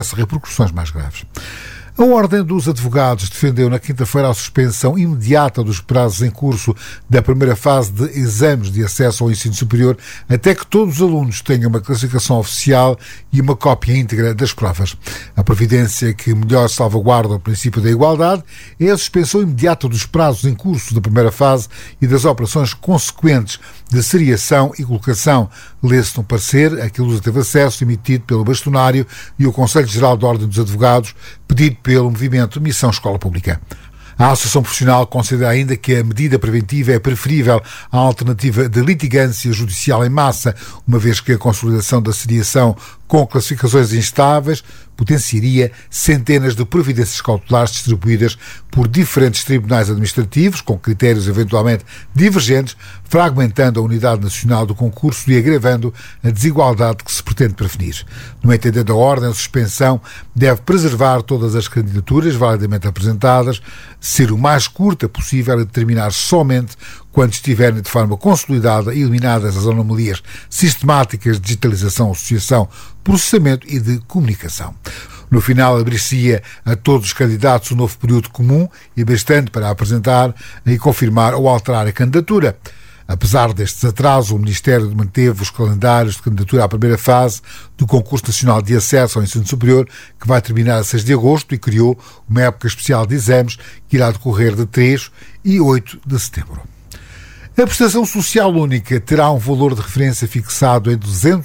repercussões mais graves. A Ordem dos Advogados defendeu na quinta-feira a suspensão imediata dos prazos em curso da primeira fase de exames de acesso ao ensino superior até que todos os alunos tenham uma classificação oficial e uma cópia íntegra das provas. A providência que melhor salvaguarda o princípio da igualdade é a suspensão imediata dos prazos em curso da primeira fase e das operações consequentes de seriação e colocação. Lê-se no parecer a que a Lusa teve acesso, emitido pelo Bastonário e o Conselho Geral da Ordem dos Advogados, pedido pelo movimento Missão Escola Pública. A Associação Profissional considera ainda que a medida preventiva é preferível à alternativa de litigância judicial em massa, uma vez que a consolidação da seriação com classificações instáveis potenciaria centenas de providências cautelares distribuídas por diferentes tribunais administrativos, com critérios eventualmente divergentes, fragmentando a unidade nacional do concurso e agravando a desigualdade que se pretende prevenir. No entender da Ordem, a suspensão deve preservar todas as candidaturas validamente apresentadas, ser o mais curta possível e determinar somente quando estiverem de forma consolidada e eliminadas as anomalias sistemáticas de digitalização, associação, processamento e de comunicação. No final, abrir-se-ia a todos os candidatos um novo período comum e bastante para apresentar e confirmar ou alterar a candidatura. Apesar destes atrasos, o Ministério manteve os calendários de candidatura à primeira fase do Concurso Nacional de Acesso ao Ensino Superior, que vai terminar a 6 de agosto, e criou uma época especial de exames que irá decorrer de 3 e 8 de setembro. A prestação social única terá um valor de referência fixado em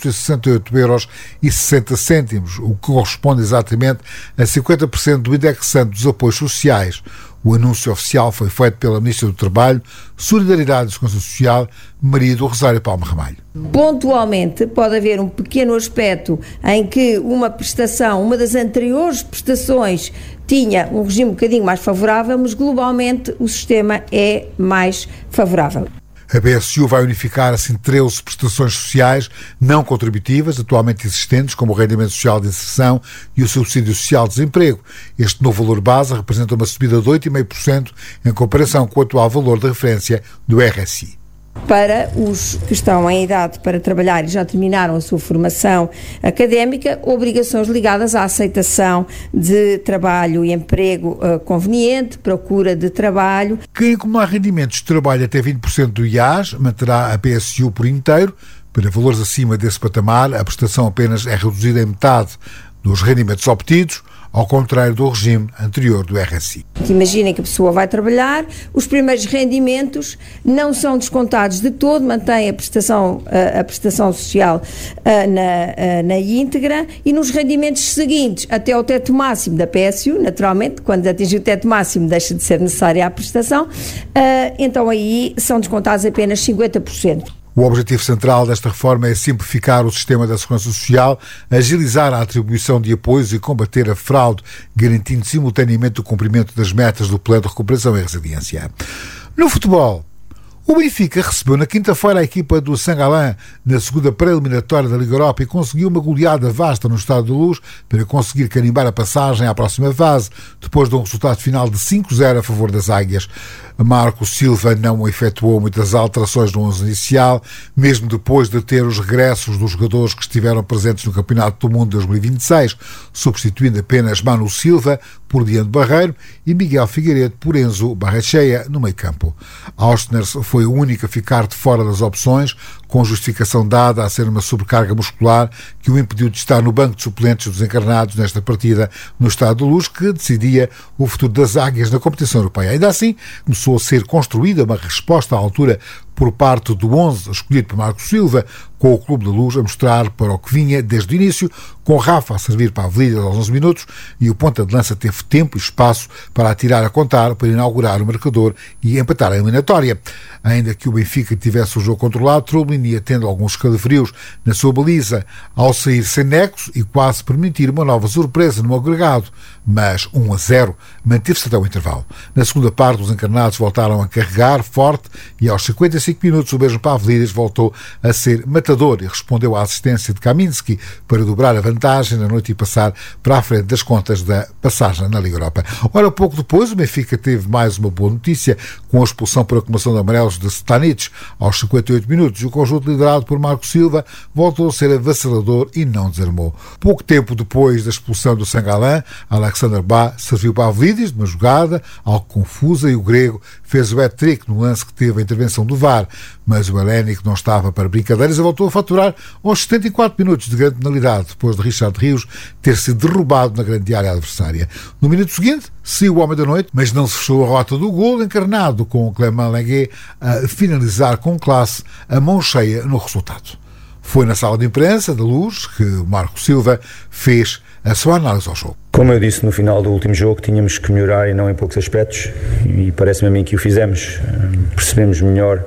268,60 €, o que corresponde exatamente a 50% do indexante dos apoios sociais. O anúncio oficial foi feito pela Ministra do Trabalho, Solidariedade e Segurança Social, Maria do Rosário Palma Ramalho. Pontualmente pode haver um pequeno aspecto em que uma das anteriores prestações tinha um regime um bocadinho mais favorável, mas globalmente o sistema é mais favorável. A PSU vai unificar assim 13 prestações sociais não contributivas atualmente existentes, como o rendimento social de inserção e o subsídio social de desemprego. Este novo valor base representa uma subida de 8,5% em comparação com o atual valor de referência do RSI. Para os que estão em idade para trabalhar e já terminaram a sua formação académica, obrigações ligadas à aceitação de trabalho e emprego conveniente, procura de trabalho. Quem acumular rendimentos de trabalho até 20% do IAS manterá a PSU por inteiro. Para valores acima desse patamar, a prestação apenas é reduzida em metade dos rendimentos obtidos, ao contrário do regime anterior do RSI. Imaginem que a pessoa vai trabalhar, os primeiros rendimentos não são descontados de todo, mantém a prestação social na íntegra, e nos rendimentos seguintes, até ao teto máximo da PSU, naturalmente, quando atingir o teto máximo deixa de ser necessária a prestação, então aí são descontados apenas 50%. O objetivo central desta reforma é simplificar o sistema da segurança social, agilizar a atribuição de apoios e combater a fraude, garantindo simultaneamente o cumprimento das metas do Plano de Recuperação e Resiliência. No futebol, o Benfica recebeu na quinta-feira a equipa do Saint-Gallen na segunda pré-eliminatória da Liga Europa e conseguiu uma goleada vasta no Estádio da Luz para conseguir carimbar a passagem à próxima fase, depois de um resultado final de 5-0 a favor das Águias. Marco Silva não efetuou muitas alterações no 11 inicial, mesmo depois de ter os regressos dos jogadores que estiveram presentes no Campeonato do Mundo de 2026, substituindo apenas Manu Silva por Diante Barreiro e Miguel Figueiredo por Enzo Barrecheia no meio-campo. Austners foi o único a ficar de fora das opções, com justificação dada a ser uma sobrecarga muscular que o impediu de estar no banco de suplentes dos encarnados nesta partida no Estádio da Luz, que decidia o futuro das Águias na competição europeia. Ainda assim, começou a ser construída uma resposta à altura por parte do 11 escolhido por Marco Silva, com o Clube da Luz a mostrar para o que vinha desde o início, com Rafa a servir para a Avenida aos 11 minutos, e o ponta de lança teve tempo e espaço para atirar a contar, para inaugurar o marcador e empatar a eliminatória. Ainda que o Benfica tivesse o jogo controlado, Troublin ia tendo alguns escalafrios na sua baliza ao sair sem nexo e quase permitir uma nova surpresa no agregado, mas 1-0 manteve-se até o intervalo. Na segunda parte, os encarnados voltaram a carregar forte e aos 55 45 minutos, o mesmo Pavlidis voltou a ser matador e respondeu à assistência de Kaminski para dobrar a vantagem na noite e passar para a frente das contas da passagem na Liga Europa. Ora, pouco depois, o Benfica teve mais uma boa notícia com a expulsão por acumulação de amarelos de Stanic aos 58 minutos e o conjunto liderado por Marco Silva voltou a ser avassalador e não desarmou. Pouco tempo depois da expulsão do Saint-Gallen, Alexander Ba serviu Pavlidis de uma jogada algo confusa e o grego fez o hat-trick no lance que teve a intervenção do VAR, mas o Helénico não estava para brincadeiras e voltou a faturar aos 74 minutos de grande penalidade, depois de Richard Rios ter sido derrubado na grande área adversária. No minuto seguinte, saiu o homem da noite, mas não se fechou a rota do golo, encarnado com o Clément Lenglet a finalizar com classe, a mão cheia no resultado. Foi na sala de imprensa da Luz que o Marco Silva fez a sua análise ao jogo. Como eu disse no final do último jogo, tínhamos que melhorar e não em poucos aspectos, e parece-me a mim que o fizemos. Percebemos melhor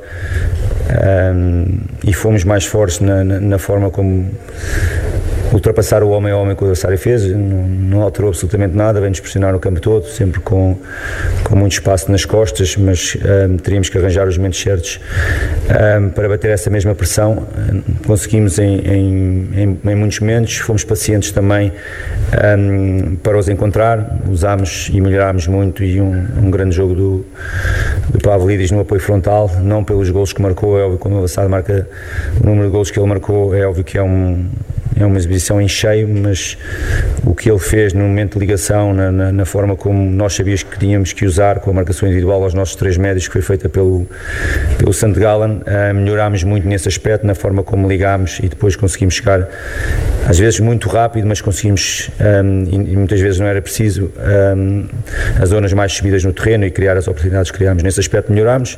e fomos mais fortes na forma como ultrapassar o homem a homem que o adversário fez. Não alterou absolutamente nada, vem-nos pressionar o campo todo, sempre com muito espaço nas costas, mas teríamos que arranjar os momentos certos para bater essa mesma pressão. Conseguimos em muitos momentos, fomos pacientes também para os encontrar, usámos e melhorámos muito, e um grande jogo do Pavlidis no apoio frontal, não pelos golos que marcou, é óbvio que quando o adversário marca o número de golos que ele marcou, é óbvio que é uma exibição em cheio, mas o que ele fez no momento de ligação, na forma como nós sabíamos que tínhamos que usar, com a marcação individual aos nossos três médios, que foi feita pelo Saint-Gallen, melhorámos muito nesse aspecto, na forma como ligámos, e depois conseguimos chegar, às vezes muito rápido, mas conseguimos, e muitas vezes não era preciso, as zonas mais subidas no terreno e criar as oportunidades que criámos. Nesse aspecto melhorámos.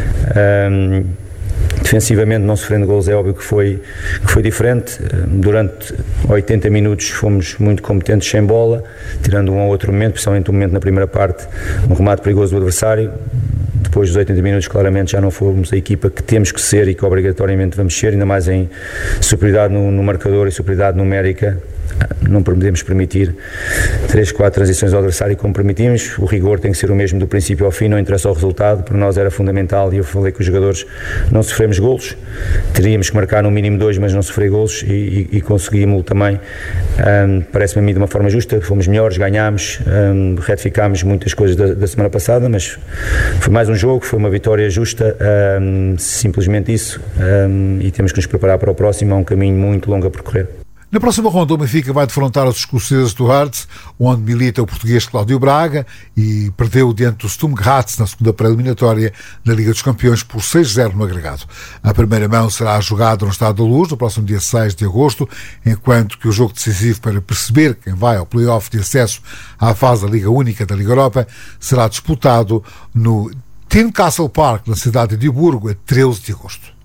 Defensivamente, não sofrendo golos, é óbvio que foi diferente. Durante 80 minutos fomos muito competentes sem bola, tirando um ou outro momento, principalmente um momento na primeira parte, um remate perigoso do adversário. Depois dos 80 minutos, claramente já não fomos a equipa que temos que ser e que obrigatoriamente vamos ser, ainda mais em superioridade no marcador e superioridade numérica. Não podemos permitir 3, 4 transições ao adversário como permitimos. O rigor tem que ser o mesmo do princípio ao fim, não interessa o resultado. Para nós era fundamental, e eu falei com os jogadores, não sofremos golos. Teríamos que marcar no mínimo 2, mas não sofrer golos, e conseguimos também. Parece-me a mim de uma forma justa, fomos melhores, ganhámos, retificámos muitas coisas da semana passada, mas foi mais um jogo, foi uma vitória justa, simplesmente isso, e temos que nos preparar para o próximo. Há um caminho muito longo a percorrer. Na próxima ronda, o Benfica vai defrontar os escoceses do Hearts, onde milita o português Cláudio Braga, e perdeu diante do Sturm Graz na segunda pré-eliminatória da Liga dos Campeões por 6-0 no agregado. A primeira mão será jogada no Estádio da Luz no próximo dia 6 de agosto, enquanto que o jogo decisivo para perceber quem vai ao play-off de acesso à fase da Liga Única da Liga Europa será disputado no Tynecastle Park, na cidade de Edimburgo, a 13 de agosto.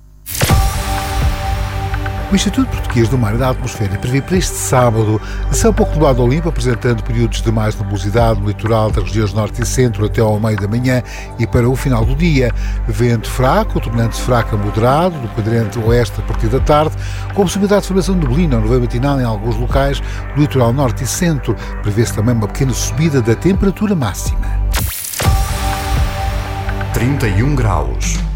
O Instituto Português do Mar e da Atmosfera prevê para este sábado céu pouco nublado ao limpo, apresentando períodos de mais nebulosidade no litoral das regiões norte e centro até ao meio da manhã e para o final do dia. Vento fraco, tornando-se fraco a moderado, do quadrante oeste a partir da tarde, com possibilidade de formação de neblina ou nevoeiro matinal em alguns locais do litoral norte e centro. Prevê-se também uma pequena subida da temperatura máxima. 31 graus.